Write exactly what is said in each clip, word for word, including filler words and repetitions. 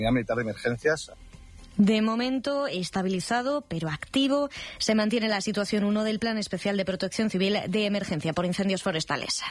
Unidad Militar de Emergencias. De momento, estabilizado, pero activo, se mantiene la situación uno del Plan Especial de Protección Civil de Emergencia por Incendios Forestales.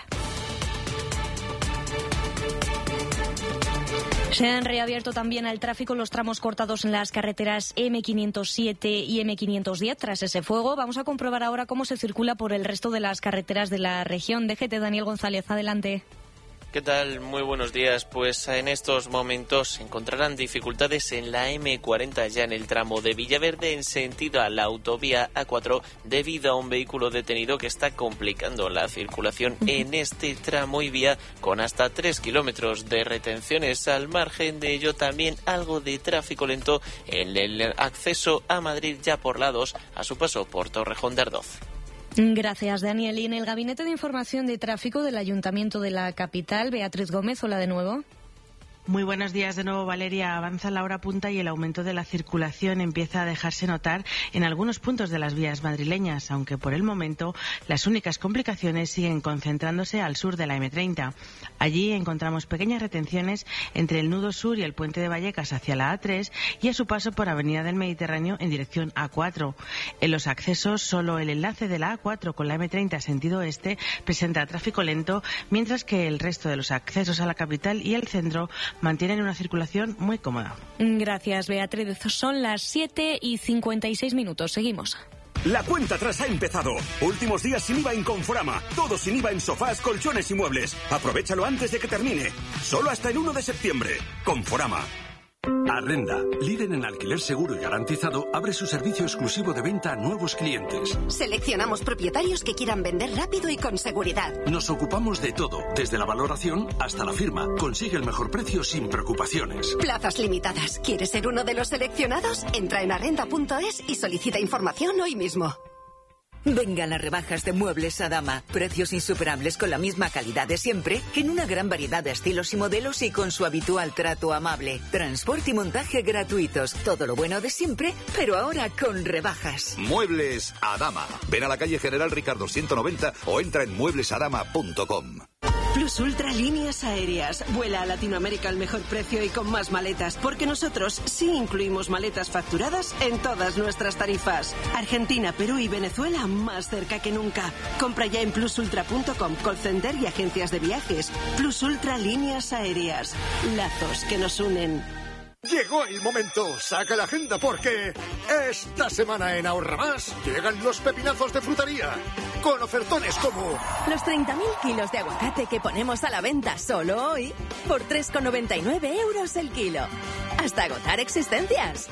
Se han reabierto también al tráfico los tramos cortados en las carreteras eme quinientos siete y eme quinientos diez tras ese fuego. Vamos a comprobar ahora cómo se circula por el resto de las carreteras de la región. D G T, Daniel González, adelante. ¿Qué tal? Muy buenos días. Pues en estos momentos encontrarán dificultades en la eme cuarenta ya en el tramo de Villaverde en sentido a la autovía A cuatro debido a un vehículo detenido que está complicando la circulación en este tramo y vía con hasta tres kilómetros de retenciones. Al margen de ello también algo de tráfico lento en el acceso a Madrid ya por la dos a su paso por Torrejón de Ardoz. Gracias, Daniel. Y en el Gabinete de Información de Tráfico del Ayuntamiento de la capital, Beatriz Gómez, hola de nuevo. Muy buenos días de nuevo, Valeria. Avanza la hora punta y el aumento de la circulación empieza a dejarse notar en algunos puntos de las vías madrileñas, aunque por el momento las únicas complicaciones siguen concentrándose al sur de la eme treinta. Allí encontramos pequeñas retenciones entre el nudo sur y el puente de Vallecas hacia la A tres y a su paso por Avenida del Mediterráneo en dirección A cuatro. En los accesos, solo el enlace de la A cuatro con la eme treinta sentido este presenta tráfico lento, mientras que el resto de los accesos a la capital y el centro mantienen una circulación muy cómoda. Gracias, Beatriz. Son las siete y cincuenta y seis minutos. Seguimos. La cuenta atrás ha empezado. Últimos días sin I V A en Conforama. Todo sin I V A en sofás, colchones y muebles. Aprovéchalo antes de que termine. Solo hasta el uno de septiembre. Conforama. Arrenda, líder en alquiler seguro y garantizado, abre su servicio exclusivo de venta a nuevos clientes. Seleccionamos propietarios que quieran vender rápido y con seguridad. Nos ocupamos de todo, desde la valoración hasta la firma. Consigue el mejor precio sin preocupaciones. Plazas limitadas. ¿Quieres ser uno de los seleccionados? Entra en arrenda punto es y solicita información hoy mismo. Vengan las rebajas de Muebles Adama. Precios insuperables con la misma calidad de siempre, en una gran variedad de estilos y modelos y con su habitual trato amable. Transporte y montaje gratuitos. Todo lo bueno de siempre, pero ahora con rebajas. Muebles Adama. Ven a la calle General Ricardo ciento noventa o entra en muebles adama punto com. Plus Ultra Líneas Aéreas. Vuela a Latinoamérica al mejor precio y con más maletas, porque nosotros sí incluimos maletas facturadas en todas nuestras tarifas. Argentina, Perú y Venezuela más cerca que nunca. Compra ya en plus ultra punto com, call center y agencias de viajes. Plus Ultra Líneas Aéreas. Lazos que nos unen. Llegó el momento, saca la agenda porque esta semana en Ahorra Más llegan los pepinazos de frutería con ofertones como los treinta mil kilos de aguacate que ponemos a la venta solo hoy por tres con noventa y nueve euros el kilo. Hasta agotar existencias.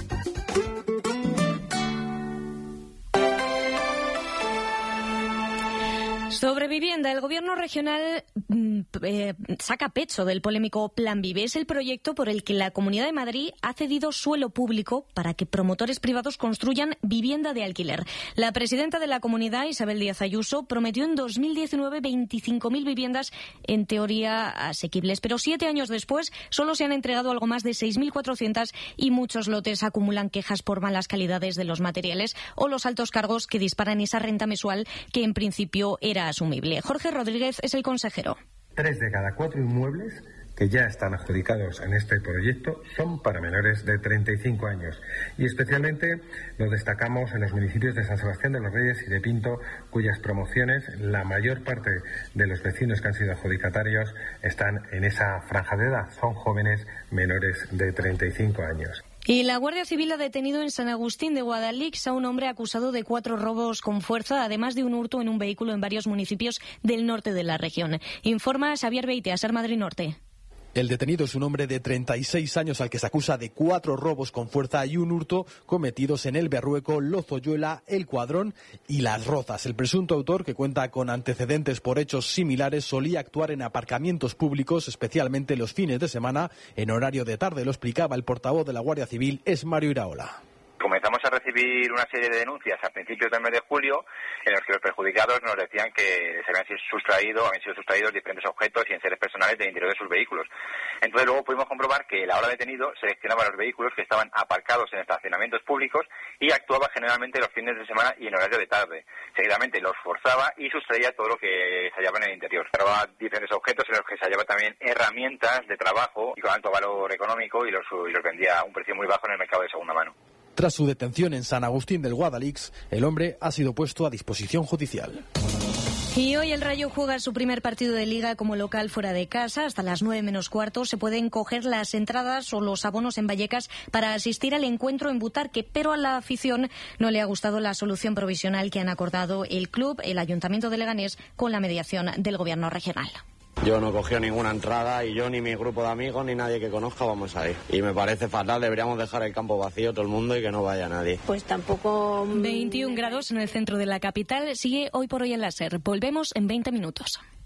Sobre vivienda, el Gobierno regional eh, saca pecho del polémico Plan Vive. Es el proyecto por el que la Comunidad de Madrid ha cedido suelo público para que promotores privados construyan vivienda de alquiler. La presidenta de la comunidad, Isabel Díaz Ayuso, prometió en dos mil diecinueve veinticinco mil viviendas en teoría asequibles, pero siete años después solo se han entregado algo más de seis mil cuatrocientas y muchos lotes acumulan quejas por malas calidades de los materiales o los altos cargos que disparan esa renta mensual que en principio era asumible. Jorge Rodríguez es el consejero. Tres de cada cuatro inmuebles que ya están adjudicados en este proyecto son para menores de treinta y cinco años. Y especialmente lo destacamos en los municipios de San Sebastián de los Reyes y de Pinto, cuyas promociones, la mayor parte de los vecinos que han sido adjudicatarios están en esa franja de edad. Son jóvenes menores de treinta y cinco años. Y la Guardia Civil ha detenido en San Agustín de Guadalix a un hombre acusado de cuatro robos con fuerza, además de un hurto en un vehículo en varios municipios del norte de la región. Informa Xavier Beitia, Ser Madrid Norte. El detenido es un hombre de treinta y seis años al que se acusa de cuatro robos con fuerza y un hurto cometidos en El Berrueco, Lozoyuela, El Cuadrón y Las Rozas. El presunto autor, que cuenta con antecedentes por hechos similares, solía actuar en aparcamientos públicos, especialmente los fines de semana, en horario de tarde. Lo explicaba el portavoz de la Guardia Civil, es Mario Iraola. Como comenzamos a recibir una serie de denuncias a principios del mes de julio en los que los perjudicados nos decían que se habían sido sustraído, habían sido sustraídos diferentes objetos y enseres personales del interior de sus vehículos. Entonces luego pudimos comprobar que la hora detenido seleccionaba los vehículos que estaban aparcados en estacionamientos públicos y actuaba generalmente los fines de semana y en horario de tarde. Seguidamente los forzaba y sustraía todo lo que se hallaba en el interior. Grababa diferentes objetos en los que se hallaba también herramientas de trabajo y con alto valor económico y los, y los vendía a un precio muy bajo en el mercado de segunda mano. Tras su detención en San Agustín del Guadalix, el hombre ha sido puesto a disposición judicial. Y hoy el Rayo juega su primer partido de Liga como local fuera de casa. Hasta las nueve menos cuarto se pueden coger las entradas o los abonos en Vallecas para asistir al encuentro en Butarque, pero a la afición no le ha gustado la solución provisional que han acordado el club, el Ayuntamiento de Leganés, con la mediación del Gobierno regional. Yo no he cogido ninguna entrada y yo ni mi grupo de amigos ni nadie que conozca vamos a ir. Y me parece fatal, deberíamos dejar el campo vacío todo el mundo y que no vaya nadie. Pues tampoco... veintiún grados en el centro de la capital. Sigue hoy por hoy el láser. Volvemos en veinte minutos.